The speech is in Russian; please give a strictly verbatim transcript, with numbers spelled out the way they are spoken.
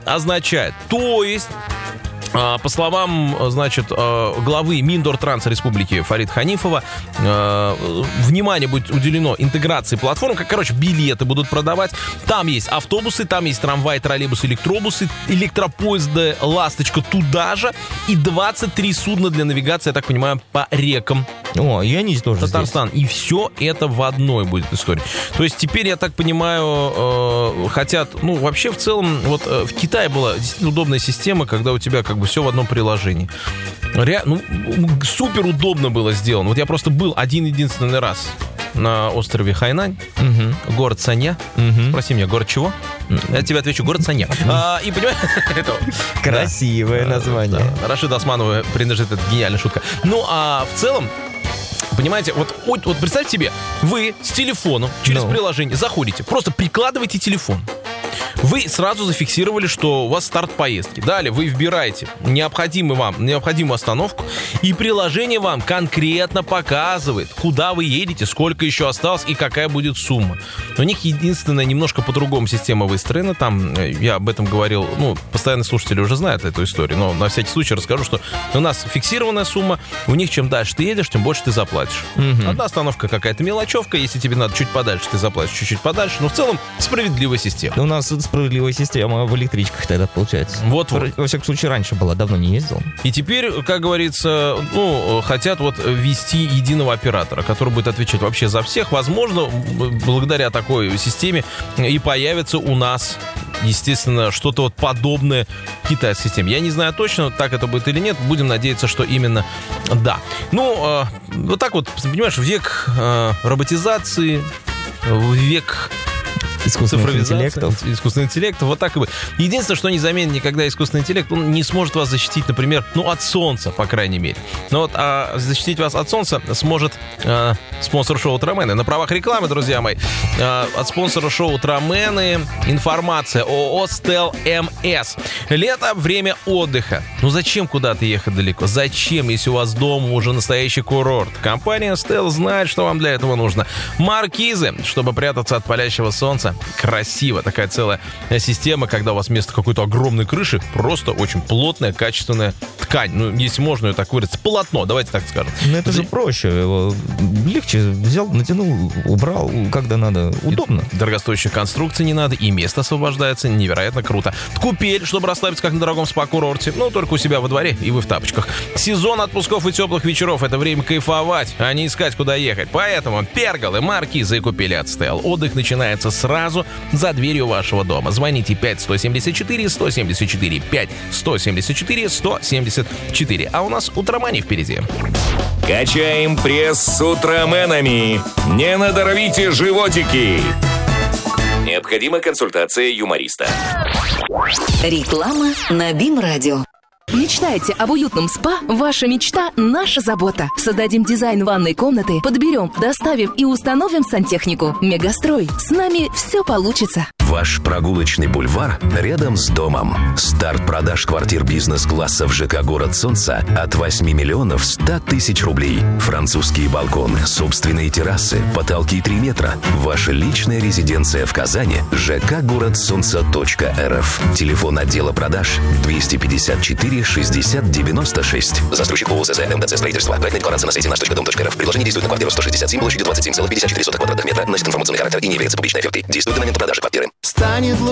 означает? То есть... По словам, значит, главы Миндортранса Республики Фарид Ханифова, внимание будет уделено интеграции платформ. Короче, билеты будут продавать. Там есть автобусы, там есть трамваи, троллейбусы, электробусы, электропоезды «Ласточка» туда же. И двадцать три судна для навигации, я так понимаю, по рекам. О, и они тоже Татарстан. здесь. И все это в одной будет история. То есть теперь, я так понимаю, хотят... Ну, вообще, в целом, вот в Китае была действительно удобная система, когда у тебя как бы все в одном приложении. Ре... Ну, супер удобно было сделано. Вот я просто был один-единственный раз на острове Хайнань, угу. город Санья. Угу. Спроси меня, город чего? Я тебе отвечу, город Санья. а, и понимаешь, это красивое да, название. Да, Рашиду Османову принадлежит эта гениальная шутка. Ну, а в целом, понимаете, вот, вот, вот представьте себе, вы с телефоном через no. приложение заходите, просто прикладываете телефон. Вы сразу зафиксировали, что у вас старт поездки. Далее вы вбираете необходимую вам, необходимую остановку, и приложение вам конкретно показывает, куда вы едете, сколько еще осталось и какая будет сумма. У них единственная немножко по-другому система выстроена. Там, я об этом говорил, ну, постоянные слушатели уже знают эту историю, но на всякий случай расскажу, что у нас фиксированная сумма, у них чем дальше ты едешь, тем больше ты заплатишь. Угу. Одна остановка какая-то мелочевка, если тебе надо чуть подальше, ты заплатишь чуть-чуть подальше, но в целом справедливая система. У нас справедливая система в электричках тогда получается. Вот, вот. Во всяком случае, раньше была, давно не ездил. И теперь, как говорится, ну, хотят вот ввести единого оператора, который будет отвечать вообще за всех. Возможно, благодаря такой системе и появится у нас, естественно, что-то вот подобное китайской системе. Я не знаю точно, так это будет или нет. Будем надеяться, что именно да. Ну, э, вот так вот, понимаешь, век э, роботизации, век... Искусственный интеллект. Искусственный интеллект, вот так и будет. Единственное, что не заменит никогда искусственный интеллект, он не сможет вас защитить, например, ну, от солнца, по крайней мере. Но вот а защитить вас от солнца сможет а, спонсор шоу «Утромены». На правах рекламы, друзья мои, а, от спонсора шоу «Утромены» информация ООО «Стел эм эс». Лето — время отдыха. Ну, зачем куда-то ехать далеко? Зачем, если у вас дома уже настоящий курорт? Компания «Стел» знает, что вам для этого нужно. Маркизы, чтобы прятаться от палящего солнца. Красиво. Такая целая система, когда у вас вместо какой-то огромной крыши просто очень плотная, качественная ткань. Ну, если можно ее так выразить. Полотно, давайте так скажем. Ну, это же проще. Его легче взял, натянул, убрал, когда надо. Удобно. И дорогостоящих конструкций не надо, и место освобождается. Невероятно круто. Купель, чтобы расслабиться, как на дорогом спа-курорте. Ну, только у себя во дворе, и вы в тапочках. Сезон отпусков и теплых вечеров — это время кайфовать, а не искать, куда ехать. Поэтому перголы, маркизы и купели от Стел. Отдых начинается сразу за дверью вашего дома. Звоните пять сто семьдесят четыре сто семьдесят четыре, пять сто семьдесят четыре сто семьдесят четыре. А у нас Утромани впереди. Качаем пресс с Утроменами. Не надорвите животики. Необходима консультация юмориста. Реклама на БИМ-радио. Мечтаете об уютном спа? Ваша мечта – наша забота. Создадим дизайн ванной комнаты, подберем, доставим и установим сантехнику. Мегастрой. С нами все получится. Ваш прогулочный бульвар рядом с домом. Старт продаж квартир бизнес-класса в ЖК «Город Солнца» от восьми миллионов ста тысяч рублей. Французские балконы, собственные террасы, потолки три метра. Ваша личная резиденция в Казани. ЖК «Город Солнца точка эр эф». Телефон отдела продаж двести пятьдесят четыре шестьдесят девяносто шесть. Застройщик ООО ЗЗ МТЦ «Строительство». Проектная декларация на сайте наш точка дом точка эр эф. Предложение действует на квартиру сто шестьдесят семь площадью двадцать семь целых пятьдесят четыре сотых квадратных метра. Носит информационный характер и не является публичной офертой. Действует до момента продажи квартиры. Станет